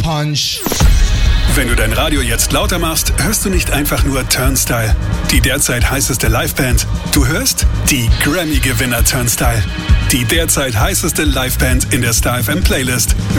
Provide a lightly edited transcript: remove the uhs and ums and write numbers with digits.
Punch. Wenn du dein Radio jetzt lauter machst, hörst du nicht einfach nur Turnstile, die derzeit heißeste Liveband. Du hörst die Grammy-Gewinner Turnstile, die derzeit heißeste Liveband in der Star FM Playlist.